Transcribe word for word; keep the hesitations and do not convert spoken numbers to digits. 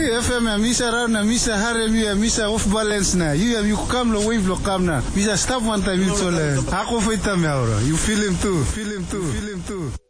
F M ya misa rana misa harem ya misa off balance na. You you come lo wave lo come na. Misa stop one time you tole. Hako feita me ahora. You feel him too. Feel him too. Feel him too.